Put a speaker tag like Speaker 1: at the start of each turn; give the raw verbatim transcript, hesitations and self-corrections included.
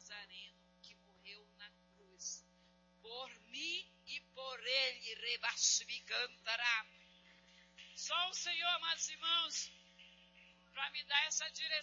Speaker 1: Nazareno, que morreu na cruz, por mim e por ele, rebaixi cantará. Só o Senhor, amados irmãos, para me dar essa direção.